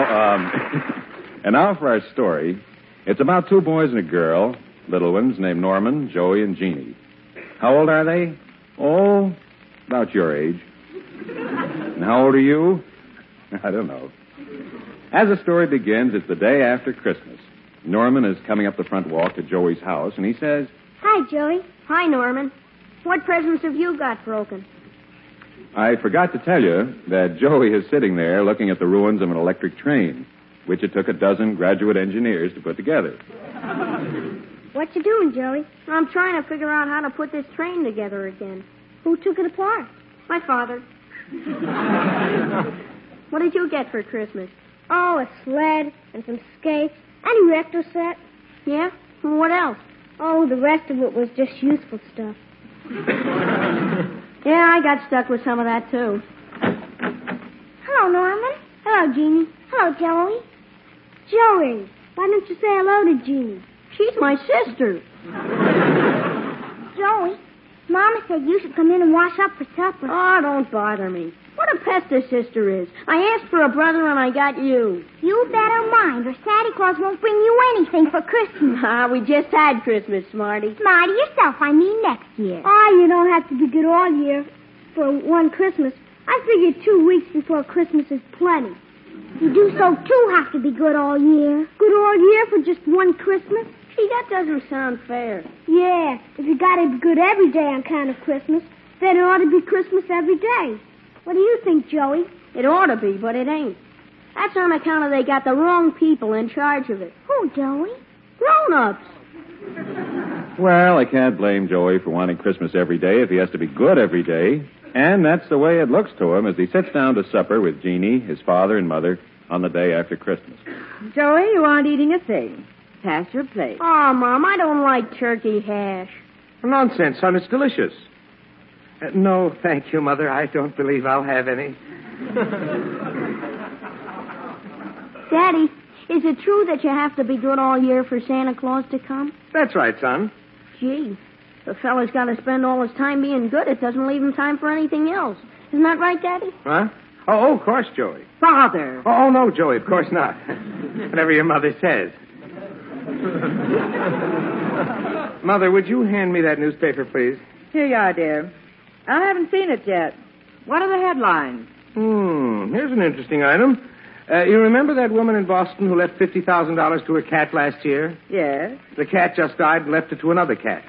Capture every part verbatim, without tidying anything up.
um, and now for our story. It's about two boys and a girl, little ones named Norman, Joey, and Jeannie. How old are they? Oh, about your age. And how old are you? I don't know. As the story begins, it's the day after Christmas. Norman is coming up the front walk to Joey's house, and he says, Hi, Joey. Hi, Norman. What presents have you got broken? I forgot to tell you that Joey is sitting there looking at the ruins of an electric train, which it took a dozen graduate engineers to put together. What you doing, Joey? I'm trying to figure out how to put this train together again. Who took it apart? My father. What did you get for Christmas? Oh, a sled and some skates and a rector set. Yeah? What else? Oh, the rest of it was just useful stuff. Yeah, I got stuck with some of that, too. Hello, Norman. Hello, Jeannie. Hello, Joey. Joey, why don't you say hello to Jeannie? She's my sister. Joey, Mama said you should come in and wash up for supper. Oh, don't bother me. What a pest this sister is. I asked for a brother and I got you. You better mind or Santa Claus won't bring you anything for Christmas. Ah, we just had Christmas, Smarty. Smarty yourself, I mean next year. Oh, you don't have to be good all year for one Christmas. I figured two weeks before Christmas is plenty. You do so, too, have to be good all year. Good all year for just one Christmas? Gee, that doesn't sound fair. Yeah, if you gotta be good every day on account of Christmas, then it ought to be Christmas every day. What do you think, Joey? It ought to be, but it ain't. That's on account of they got the wrong people in charge of it. Who, Joey? Grown-ups. Well, I can't blame Joey for wanting Christmas every day if he has to be good every day. And that's the way it looks to him as he sits down to supper with Jeannie, his father and mother, on the day after Christmas. Joey, you aren't eating a thing. Pass your plate. Oh, Mom, I don't like turkey hash. Nonsense, son. It's delicious. Uh, no, thank you, Mother. I don't believe I'll have any. Daddy, is it true that you have to be good all year for Santa Claus to come? That's right, son. Gee, the fella's got to spend all his time being good. It doesn't leave him time for anything else. Isn't that right, Daddy? Huh? Oh, oh, of course, Joey. Father. Oh, oh, no, Joey, of course not. Whatever your mother says. Mother, would you hand me that newspaper, please? Here you are, dear. I haven't seen it yet. What are the headlines? Hmm, here's an interesting item. Uh, you remember that woman in Boston who left fifty thousand dollars to her cat last year? Yes. The cat just died and left it to another cat.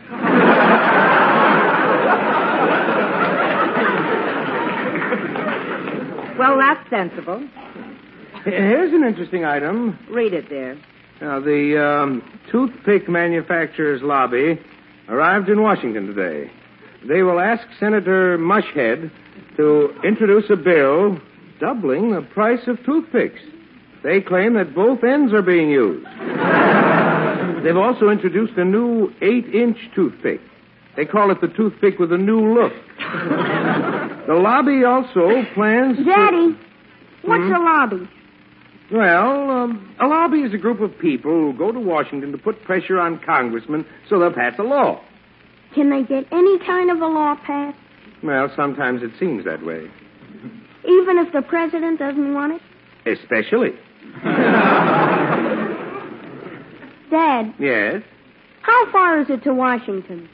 Well, that's sensible. Here's an interesting item. Read it, dear. Now, the um, toothpick manufacturers' lobby arrived in Washington today. They will ask Senator Mushhead to introduce a bill doubling the price of toothpicks. They claim that both ends are being used. They've also introduced a new eight-inch toothpick. They call it the toothpick with a new look. The lobby also plans to... Daddy, what's Hmm? a lobby? Well, um, a lobby is a group of people who go to Washington to put pressure on congressmen so they'll pass a law. Can they get any kind of a law passed? Well, sometimes it seems that way. Even if the president doesn't want it? Especially. Dad, Yes? how far is it to Washington?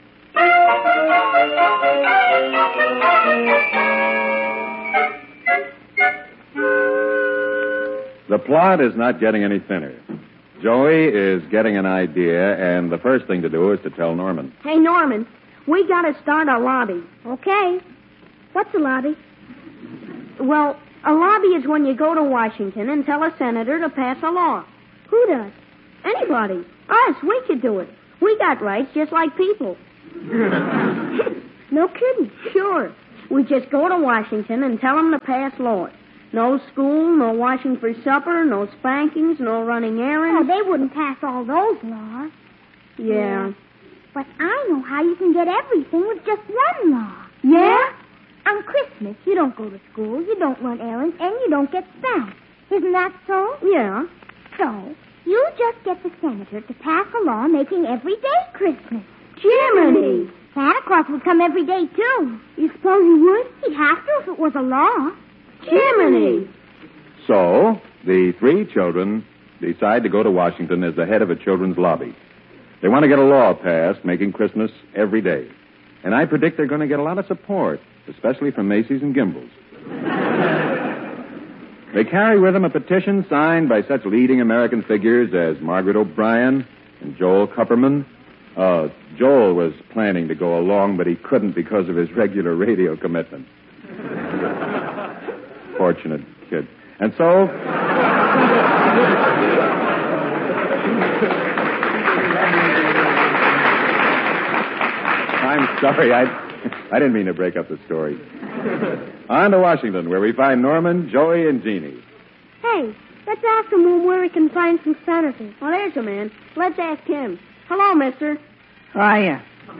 The plot is not getting any thinner. Joey is getting an idea, and the first thing to do is to tell Norman. Hey, Norman, we got to start a lobby. Okay. What's a lobby? Well, a lobby is when you go to Washington and tell a senator to pass a law. Who does? Anybody. Us, we could do it. We got rights just like people. No kidding. Sure. We just go to Washington and tell them to pass laws. No school, no washing for supper, no spankings, no running errands. Oh, they wouldn't pass all those laws. Yeah. But I know how you can get everything with just one law. Yeah? On Christmas, you don't go to school, you don't run errands, and you don't get spanked. Isn't that so? Yeah. So, you just get the senator to pass a law making every day Christmas. Jiminy! Santa Claus would come every day, too. You suppose he would? He'd have to if it was a law. Jiminy! So, the three children decide to go to Washington as the head of a children's lobby. They want to get a law passed making Christmas every day. And I predict they're going to get a lot of support, especially from Macy's and Gimbel's. They carry with them a petition signed by such leading American figures as Margaret O'Brien and Joel Kupperman. Uh, Joel was planning to go along, but he couldn't because of his regular radio commitment. Fortunate kid. And so... I'm sorry, I, I didn't mean to break up the story. On to Washington, where we find Norman, Joey, and Jeannie. Hey, let's ask him where we can find some senators. Well, there's a man. Let's ask him. Hello, mister. Hiya.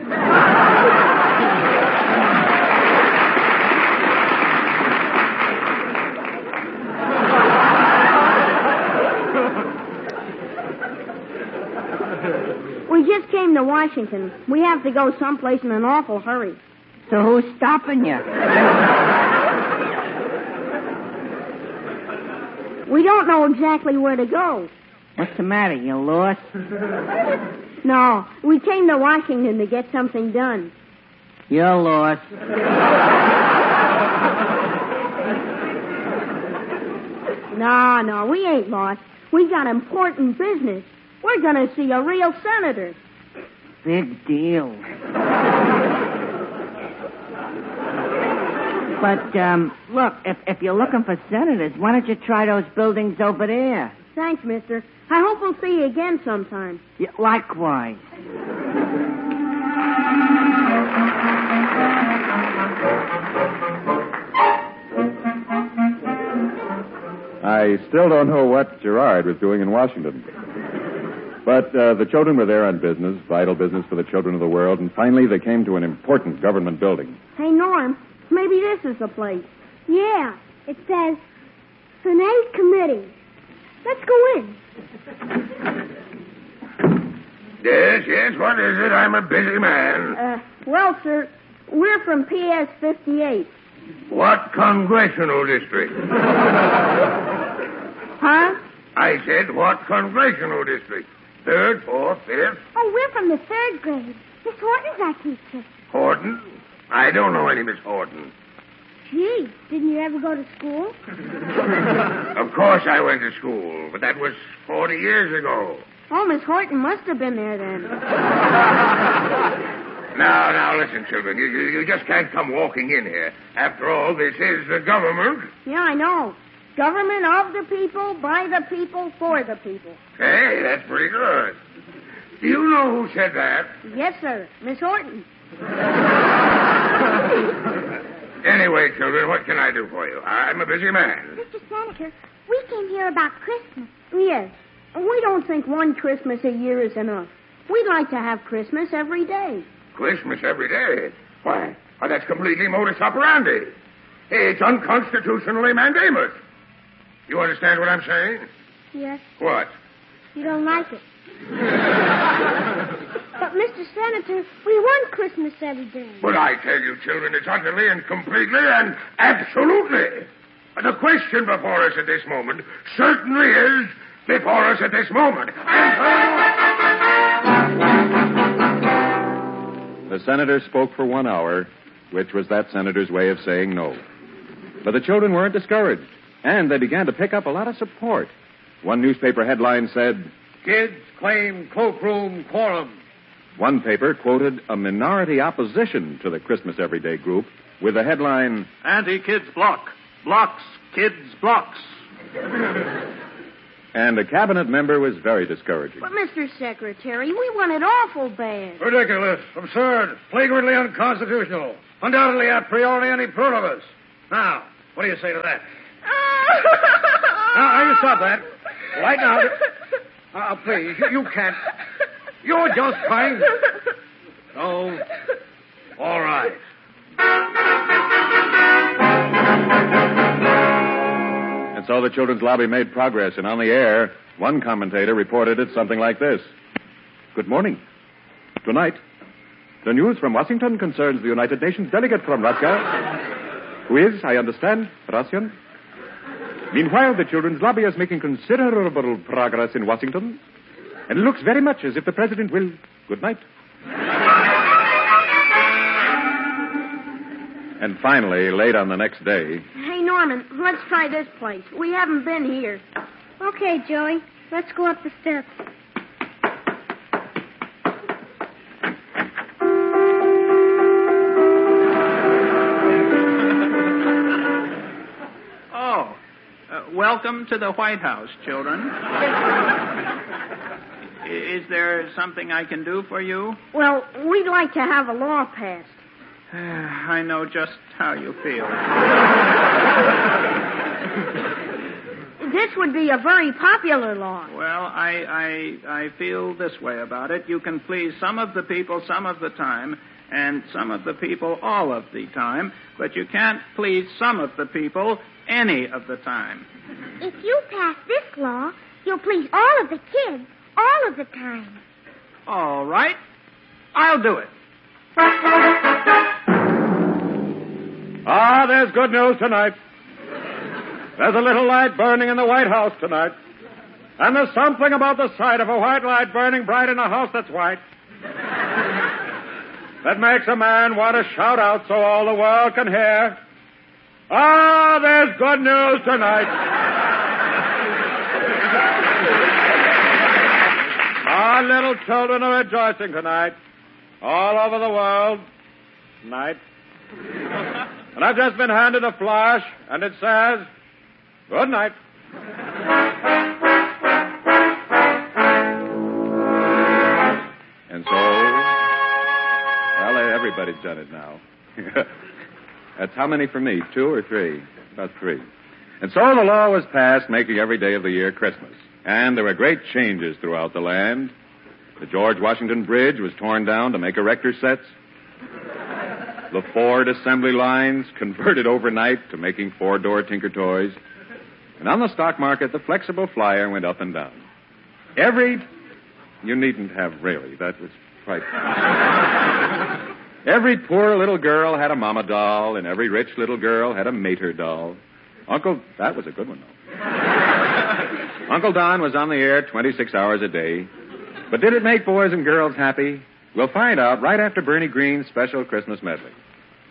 We just came to Washington. We have to go someplace in an awful hurry. So who's stopping you? We don't know exactly where to go. What's the matter? You lost? No, we came to Washington to get something done. You're lost. No, no, we ain't lost. We got important business. We're going to see a real senator. Big deal. But, um, look, if, if you're looking for senators, why don't you try those buildings over there? Thanks, mister. I hope we'll see you again sometime. Yeah, likewise. I still don't know what Gerard was doing in Washington. But uh, the children were there on business, vital business for the children of the world, and finally they came to an important government building. Hey, Norm, maybe this is the place. Yeah, it says Senate Committee. Let's go in. Yes, yes, what is it? I'm a busy man. Uh, well, sir, we're from P S fifty-eight. What congressional district? Huh? I said, what congressional district? Third, fourth, fifth? Oh, we're from the third grade. Miss Horton's our teacher. Horton? I don't know any Miss Horton. Gee, didn't you ever go to school? Of course I went to school, but that was forty years ago. Oh, Miss Horton must have been there then. Now, now, listen, children. You, you, you just can't come walking in here. After all, this is the government. Yeah, I know. Government of the people, by the people, for the people. Hey, that's pretty good. Do you know who said that? Yes, sir. Miss Horton. Anyway, children, what can I do for you? I'm a busy man. Mister Senator, we came here about Christmas. Yes. We don't think one Christmas a year is enough. We'd like to have Christmas every day. Christmas every day? Why, why that's completely modus operandi. It's unconstitutionally mandamus. You understand what I'm saying? Yes. What? You don't like it. But, Mister Senator, we want Christmas every day. But I tell you, children, it's utterly and completely and absolutely. The question before us at this moment certainly is before us at this moment. The senator spoke for one hour, which was that senator's way of saying no. But the children weren't discouraged, and they began to pick up a lot of support. One newspaper headline said, "Kids claim cloakroom quorum." One paper quoted a minority opposition to the Christmas Everyday group with the headline, "Anti-kids block. Blocks kids blocks." And a cabinet member was very discouraging. But, Mister Secretary, we want it awful bad. Ridiculous, absurd, flagrantly unconstitutional, undoubtedly a priori any pluribus. Now, what do you say to that? Now, now, you stop that. Right now. Uh, please, you, you can't. You're just crying. Oh, all right. And so the Children's Lobby made progress, and on the air, one commentator reported it something like this. Good morning. Tonight, the news from Washington concerns the United Nations delegate from Russia, who is, I understand, Russian. Meanwhile, the children's lobby is making considerable progress in Washington. And it looks very much as if the president will. Good night. And finally, late on the next day. Hey, Norman, let's try this place. We haven't been here. Okay, Joey. Let's go up the steps. Oh, uh, welcome to the White House, children. Is there something I can do for you? Well, we'd like to have a law passed. I know just how you feel. This would be a very popular law. Well, I, I, I feel this way about it. You can please some of the people some of the time, and some of the people all of the time, but you can't please some of the people any of the time. If you pass this law, you'll please all of the kids all of the time. All right. I'll do it. Ah, there's good news tonight. There's a little light burning in the White House tonight. And there's something about the sight of a white light burning bright in a house that's white that makes a man want to shout out so all the world can hear. Ah, there's good news tonight. Our little children are rejoicing tonight. All over the world. Tonight. And I've just been handed a flash, and it says, good night. And so, well, everybody's done it now. That's how many for me? Two or three? About three. And so the law was passed making every day of the year Christmas. And there were great changes throughout the land. The George Washington Bridge was torn down to make erector sets. The Ford assembly lines converted overnight to making four-door Tinker Toys. And on the stock market, the flexible flyer went up and down. Every... You needn't have really. That was quite... Every poor little girl had a mama doll, and every rich little girl had a mater doll. Uncle... That was a good one, though. Uncle Don was on the air twenty-six hours a day. But did it make boys and girls happy? We'll find out right after Bernie Green's special Christmas medley.